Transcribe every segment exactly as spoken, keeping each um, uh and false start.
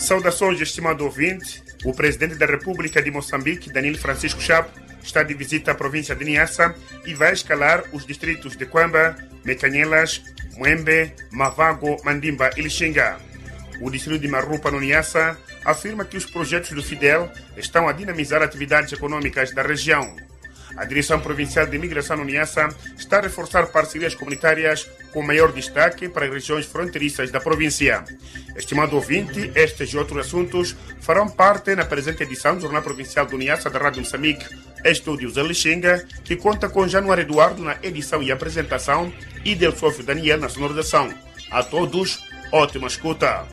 Saudações, estimado ouvinte. O presidente da República de Moçambique, Daniel Francisco Chapo, está de visita à província de Niassa e vai escalar os distritos de Quamba, Mekanyelas, Muembe, Mavago, Mandimba e Lixinga. O distrito de Marupa, no Niassa, afirma que os projetos do Fidel estão a dinamizar atividades econômicas da região. A Direção Provincial de Imigração no Niassa está a reforçar parcerias comunitárias com maior destaque para as regiões fronteiriças da província. Estimado ouvinte, estes e outros assuntos farão parte na presente edição do Jornal Provincial do Niassa da Rádio Moçambique, Estúdios em Lixinga, que conta com Januário Eduardo na edição e apresentação e Del Sófio Daniel na sonorização. A todos, ótima escuta!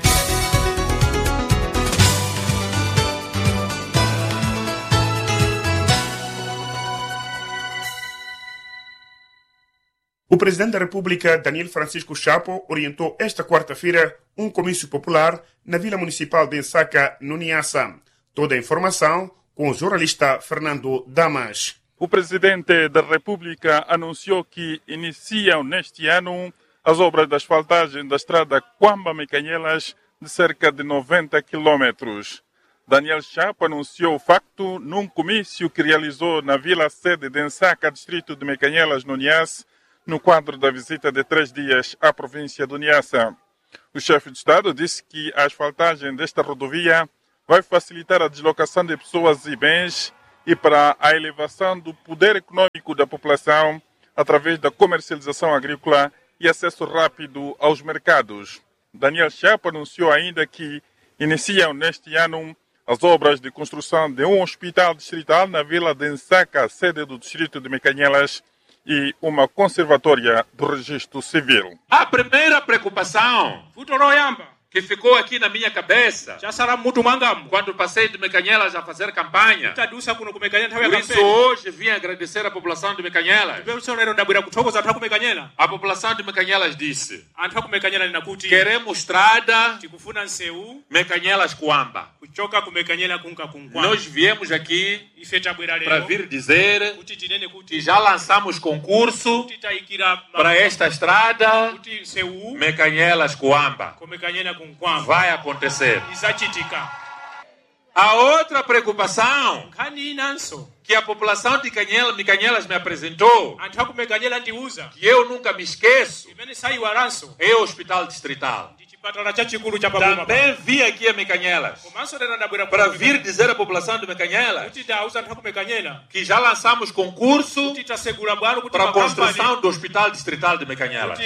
O presidente da República, Daniel Francisco Chapo, orientou esta quarta-feira um comício popular na Vila Municipal de Nsaka, no Niassa. Toda a informação com o jornalista Fernando Damas. O presidente da República anunciou que iniciam neste ano as obras de asfaltagem da estrada Quamba-Mekanyelas de cerca de noventa quilômetros. Daniel Chapo anunciou o facto num comício que realizou na vila sede de Nsaka, distrito de Mekanyelas, no Niassa, no quadro da visita de três dias à província do Niassa. O chefe de Estado disse que a asfaltagem desta rodovia vai facilitar a deslocação de pessoas e bens e para a elevação do poder econômico da população através da comercialização agrícola e acesso rápido aos mercados. Daniel Chapo anunciou ainda que iniciam neste ano as obras de construção de um hospital distrital na vila de Nsaka, sede do distrito de Mekanyelas, e uma conservatória do registro civil. A primeira preocupação que ficou aqui na minha cabeça quando passei de Mekanyelas a fazer campanha, por isso hoje vim agradecer a população de Mekanyelas. A população de Mekanyelas disse: queremos estrada Mekanyelas Quamba. Nós viemos aqui para vir dizer que já lançamos concurso para esta estrada Mekanyelas Quamba. Vai acontecer. A outra preocupação que a população de Mekanyelas me apresentou, que eu nunca me esqueço, é o hospital distrital. Também vim aqui a Mekanyelas para vir dizer à população de Mekanyelas que já lançamos concurso para a construção do hospital distrital de Mekanyelas.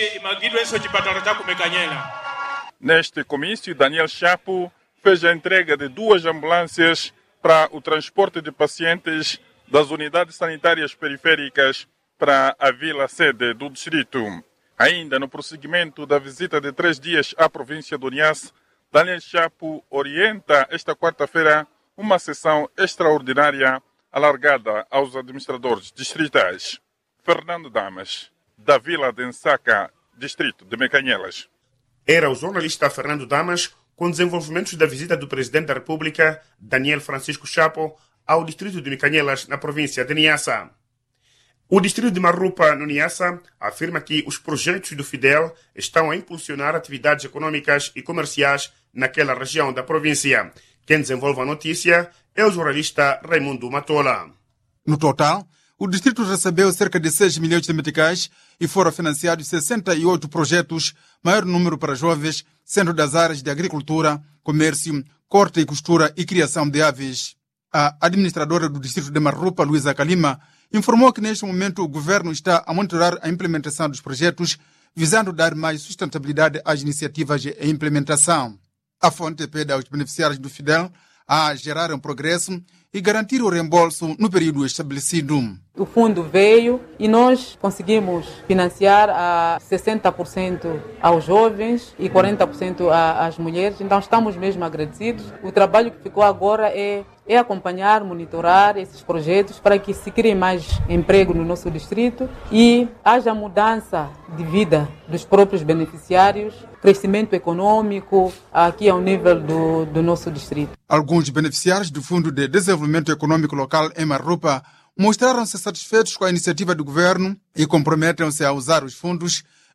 Neste comício, Daniel Chapo fez a entrega de duas ambulâncias para o transporte de pacientes das unidades sanitárias periféricas para a vila-sede do distrito. Ainda no prosseguimento da visita de três dias à província do Niassa, Daniel Chapo orienta esta quarta-feira uma sessão extraordinária alargada aos administradores distritais. Fernando Damas, da vila de Nsaka, distrito de Mekanyelas. Era o jornalista Fernando Damas com desenvolvimentos da visita do presidente da República, Daniel Francisco Chapo, ao distrito de Mekanyelas, na província de Niassa. O distrito de Marupa, no Niassa, afirma que os projetos do Fidel estão a impulsionar atividades econômicas e comerciais naquela região da província. Quem desenvolve a notícia é o jornalista Raimundo Matola. No total, o distrito recebeu cerca de seis milhões de meticais e foram financiados sessenta e oito projetos, maior número para jovens, sendo das áreas de agricultura, comércio, corte e costura e criação de aves. A administradora do distrito de Marupa, Luísa Kalima, informou que neste momento o governo está a monitorar a implementação dos projetos, visando dar mais sustentabilidade às iniciativas de implementação. A fonte pede aos beneficiários do Fidel a gerar um progresso e garantir o reembolso no período estabelecido. O fundo veio e nós conseguimos financiar a sessenta por cento aos jovens e quarenta por cento às mulheres, então estamos mesmo agradecidos. O trabalho que ficou agora é, é acompanhar, monitorar esses projetos para que se crie mais emprego no nosso distrito e haja mudança de vida dos próprios beneficiários, crescimento econômico aqui ao nível do, do nosso distrito. Alguns beneficiários do Fundo de Desenvolvimento Econômico Local em Marupa mostraram-se satisfeitos com a iniciativa do governo e comprometem-se a usar os fundos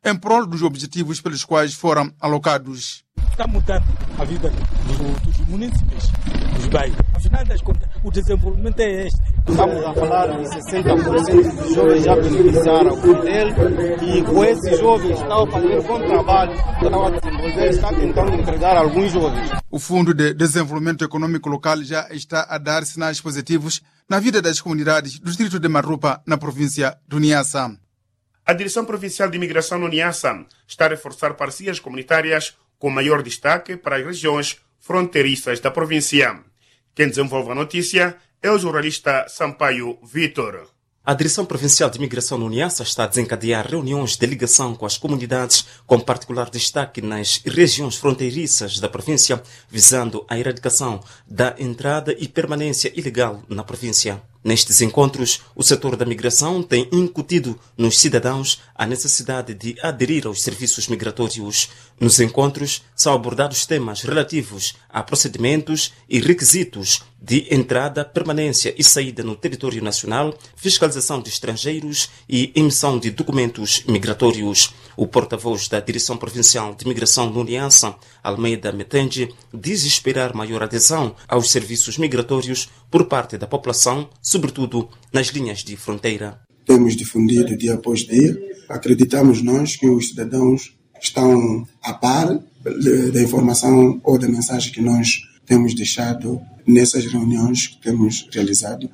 em prol dos objetivos pelos quais foram alocados. Está mudando a vida dos, dos munícipes, dos bairros. Afinal das contas, o desenvolvimento é este. Estamos a falar de sessenta por cento dos jovens já beneficiaram dele e com esses jovens estão a fazer bom trabalho, estão a desenvolver, estão tentando entregar alguns jovens. O Fundo de Desenvolvimento Econômico Local já está a dar sinais positivos na vida das comunidades do distrito de Marrupa, na província do Niassa. A Direção Provincial de Imigração no Niassa está a reforçar parcerias comunitárias com maior destaque para as regiões fronteiriças da província. Quem desenvolve a notícia é o jornalista Sampaio Vitor. A Direção Provincial de Imigração no Niassa está a desencadear reuniões de ligação com as comunidades, com particular destaque nas regiões fronteiriças da província, visando a erradicação da entrada e permanência ilegal na província. Nestes encontros, o setor da migração tem incutido nos cidadãos a necessidade de aderir aos serviços migratórios. Nos encontros, são abordados temas relativos a procedimentos e requisitos de entrada, permanência e saída no território nacional, fiscalização de estrangeiros e emissão de documentos migratórios. O porta-voz da Direção Provincial de Migração no Niassa, Almeida Metenge, diz esperar maior adesão aos serviços migratórios por parte da população, sobretudo nas linhas de fronteira. Temos difundido dia após dia. Acreditamos nós que os cidadãos estão a par da informação ou da mensagem que nós temos deixado nessas reuniões que temos realizado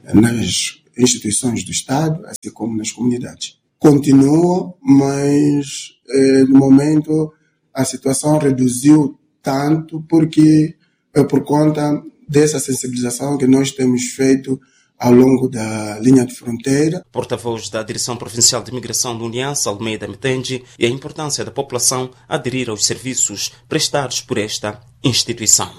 nas instituições do Estado, assim como nas comunidades. Continua, mas eh, no momento a situação reduziu tanto porque é por conta dessa sensibilização que nós temos feito ao longo da linha de fronteira. Porta-voz da Direção Provincial de Imigração do Niassa, Almeida Metenge, e a importância da população aderir aos serviços prestados por esta instituição.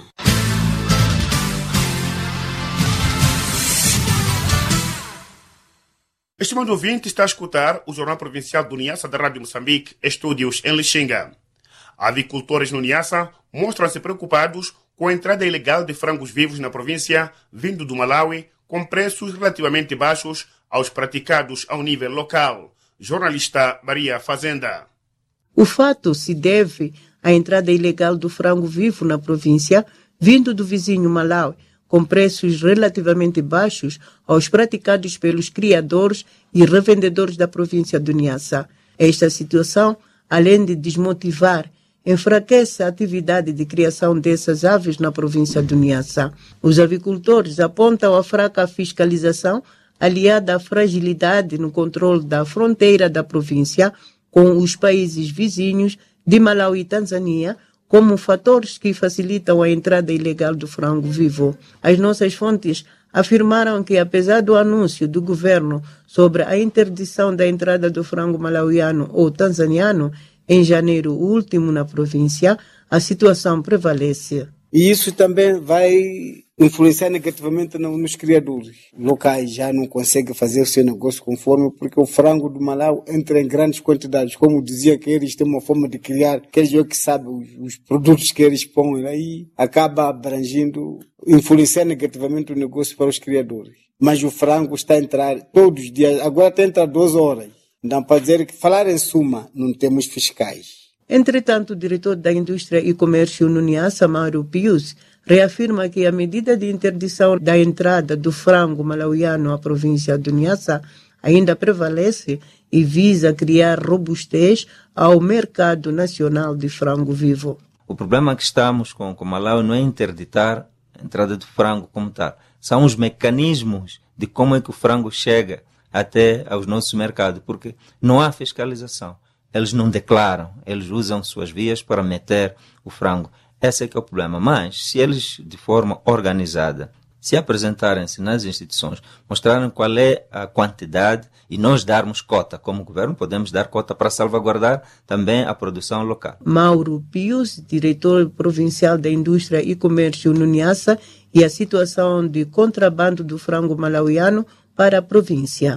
Estimado ouvinte, está a escutar o Jornal Provincial do Niassa da Rádio Moçambique, estúdios em Lixinga. Avicultores no Niassa mostram-se preocupados com a entrada ilegal de frangos vivos na província, vindo do Malawi, com preços relativamente baixos aos praticados ao nível local. Jornalista Maria Fazenda. O fato se deve à entrada ilegal do frango vivo na província, vindo do vizinho Malawi, com preços relativamente baixos aos praticados pelos criadores e revendedores da província do Niassa. Esta situação, além de desmotivar, enfraquece a atividade de criação dessas aves na província do Niassa. Os avicultores apontam a fraca fiscalização, aliada à fragilidade no controle da fronteira da província com os países vizinhos de Malawi e Tanzânia, como fatores que facilitam a entrada ilegal do frango vivo. As nossas fontes afirmaram que, apesar do anúncio do governo sobre a interdição da entrada do frango malauiano ou tanzaniano em janeiro último na província, a situação prevalece. E isso também vai influenciar negativamente nos criadores locais. Já não conseguem fazer o seu negócio conforme, porque o frango do Malawi entra em grandes quantidades. Como dizia que eles têm uma forma de criar, que eles é que sabem os, os produtos que eles põem aí, acaba abrangindo, influenciar negativamente o negócio para os criadores. Mas o frango está a entrar todos os dias, agora está a entrar duas horas. Não para dizer que, falar em suma, não temos fiscais. Entretanto, o diretor da Indústria e Comércio no Niassa, Mauro Pius, reafirma que a medida de interdição da entrada do frango malauiano à província do Niassa ainda prevalece e visa criar robustez ao mercado nacional de frango vivo. O problema que estamos com o Malawi não é interditar a entrada do frango como tal. São os mecanismos de como é que o frango chega até aos nossos mercados, porque não há fiscalização. Eles não declaram, eles usam suas vias para meter o frango. Esse é que é o problema. Mas, se eles, de forma organizada, se apresentarem-se nas instituições, mostrarem qual é a quantidade e nós darmos cota, como governo, podemos dar cota para salvaguardar também a produção local. Mauro Pius, diretor provincial da Indústria e Comércio no Niassa, e a situação de contrabando do frango malauiano para a província.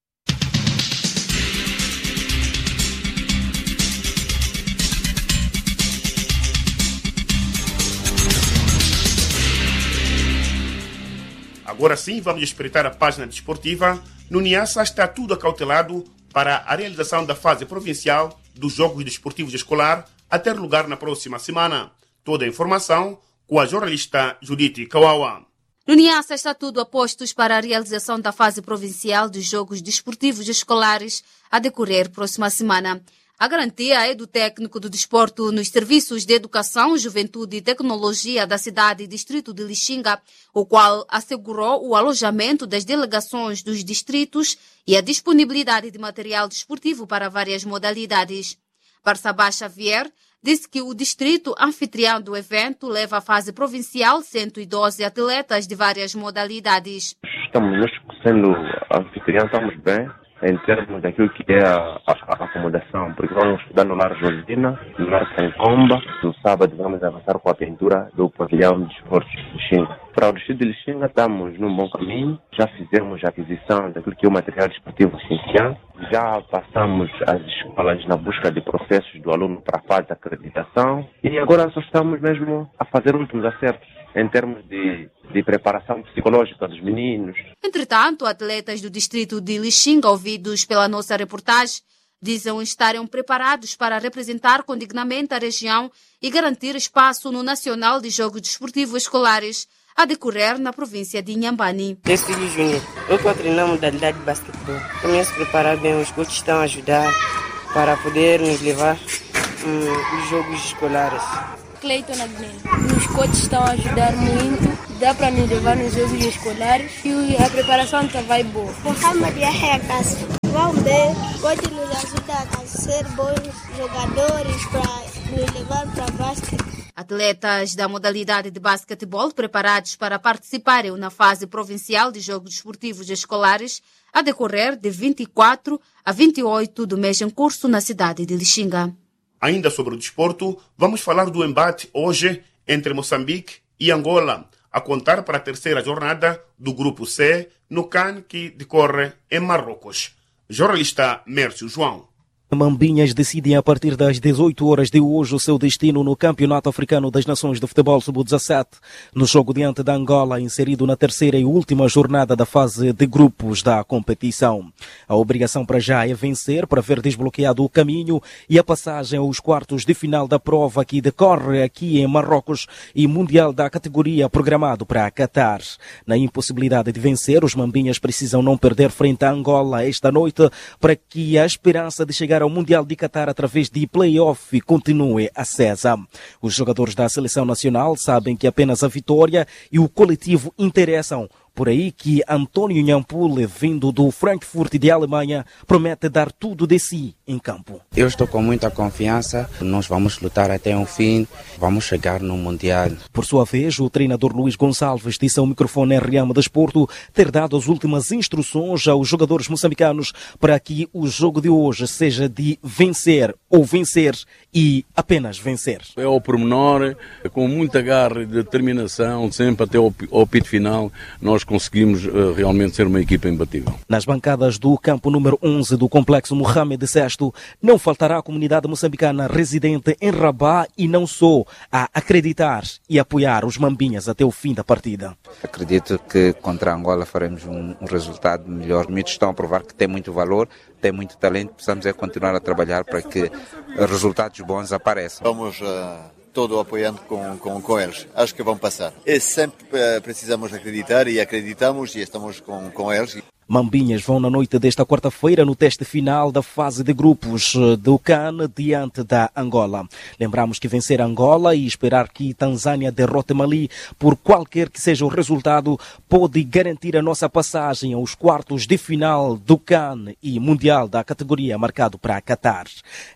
Agora sim, vamos espreitar a página desportiva. No Niassa está tudo acautelado para a realização da fase provincial dos Jogos Desportivos Escolar a ter lugar na próxima semana. Toda a informação com a jornalista Judite Kawawa. No Niassa está tudo a postos para a realização da fase provincial dos Jogos Desportivos Escolares a decorrer próxima semana. A garantia é do técnico do desporto nos serviços de educação, juventude e tecnologia da cidade e distrito de Lixinga, o qual assegurou o alojamento das delegações dos distritos e a disponibilidade de material desportivo para várias modalidades. Barsabá Xavier disse que o distrito anfitrião do evento leva à fase provincial cento e doze atletas de várias modalidades. Estamos, nós sendo anfitrião, estamos bem em termos daquilo que é a, a, a acomodação, porque vamos estudar no Lar Josina, no Lar Sancomba. No sábado vamos avançar com a pintura do pavilhão de esportes de Lixinga. Para o distrito de Lixinga estamos num bom caminho, já fizemos a aquisição daquilo que é o material desportivo essencial, já passamos as escolas na busca de processos do aluno para a fase de acreditação e agora só estamos mesmo a fazer últimos acertos em termos de, de preparação psicológica dos meninos. Entretanto, atletas do distrito de Lixinga, ouvidos pela nossa reportagem, dizem estarem preparados para representar com dignamente a região e garantir espaço no Nacional de Jogos Desportivos Escolares a decorrer na província de Inhambane. Desse filho Júnior, eu estou a treinar a modalidade de basquetebol. Também a se preparar bem, os coaches estão a ajudar para poder nos levar hum, os jogos escolares. Cleiton Agnello. Os coaches estão a ajudar muito, dá para nos levar nos jogos escolares e a preparação está vai boa. Mohamed Yahya Castro. Vamos ver, o coach nos ajuda a ser bons jogadores para nos levar para basquete. Atletas da modalidade de basquetebol preparados para participarem na fase provincial de Jogos Desportivos Escolares a decorrer de vinte e quatro a vinte e oito do mês em curso na cidade de Lixinga. Ainda sobre o desporto, vamos falar do embate hoje entre Moçambique e Angola, a contar para a terceira jornada do Grupo C, no C A N que decorre em Marrocos. Jornalista Mércio João. Mambinhas decidem a partir das dezoito horas de hoje o seu destino no Campeonato Africano das Nações de Futebol sub dezassete, no jogo diante da Angola, inserido na terceira e última jornada da fase de grupos da competição. A obrigação para já é vencer para ver desbloqueado o caminho e a passagem aos quartos de final da prova que decorre aqui em Marrocos e Mundial da categoria programado para Qatar. Na impossibilidade de vencer, os Mambinhas precisam não perder frente à Angola esta noite para que a esperança de chegar ao Mundial de Qatar através de play-off continue acesa. Os jogadores da seleção nacional sabem que apenas a vitória e o coletivo interessam. Por aí que António Nhampule, vindo do Frankfurt de Alemanha, promete dar tudo de si em campo. Eu estou com muita confiança, nós vamos lutar até o fim, vamos chegar no Mundial. Por sua vez, o treinador Luís Gonçalves disse ao microfone R M Desporto ter dado as últimas instruções aos jogadores moçambicanos para que o jogo de hoje seja de vencer ou vencer e apenas vencer. É ao pormenor, com muita garra e determinação, sempre até ao, ao pito final, nós conseguimos uh, realmente ser uma equipa imbatível. Nas bancadas do campo número onze do complexo Mohamed sexto, não faltará a comunidade moçambicana residente em Rabat e não só a acreditar e apoiar os Mambinhas até o fim da partida. Acredito que contra a Angola faremos um, um resultado melhor. Os miúdos estão a provar que tem muito valor, tem muito talento, precisamos é continuar a trabalhar para que resultados bons apareçam. Vamos uh... todo apoiando com, com, com eles. Acho que vão passar. E sempre uh, precisamos acreditar e acreditamos e estamos com, com eles. Mambinhas vão na noite desta quarta-feira no teste final da fase de grupos do C A N diante da Angola. Lembramos que vencer Angola e esperar que Tanzânia derrote Mali por qualquer que seja o resultado pode garantir a nossa passagem aos quartos de final do C A N e Mundial da categoria marcado para Qatar.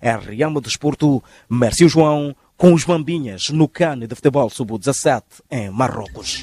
R M Desporto, Mércio João, com os Mambinhas no C A N de futebol sub dezassete em Marrocos.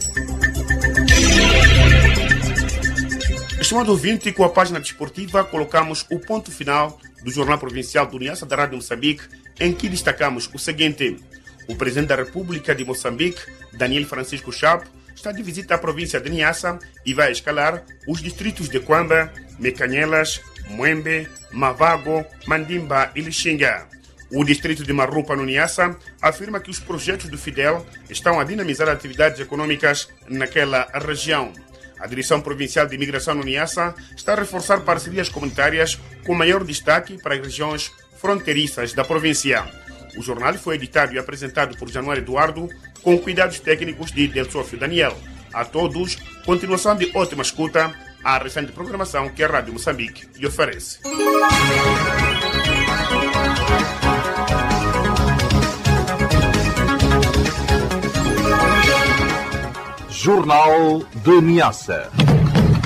Estimado ouvinte, com a página desportiva colocamos o ponto final do Jornal Provincial do Niassa da Rádio Moçambique, em que destacamos o seguinte. O Presidente da República de Moçambique, Daniel Francisco Chapo, está de visita à província de Niassa e vai escalar os distritos de Quamba, Mecanhelas, Muembe, Mavago, Mandimba e Lixinga. O distrito de Marrupa, no Niassa, afirma que os projetos do Fidel estão a dinamizar atividades econômicas naquela região. A Direção Provincial de Imigração no Niassa está a reforçar parcerias comunitárias com maior destaque para as regiões fronteiriças da província. O jornal foi editado e apresentado por Januário Eduardo, com cuidados técnicos de Delsófio Daniel. A todos, continuação de ótima escuta à recente programação que a Rádio Moçambique lhe oferece. Jornal de Niassa.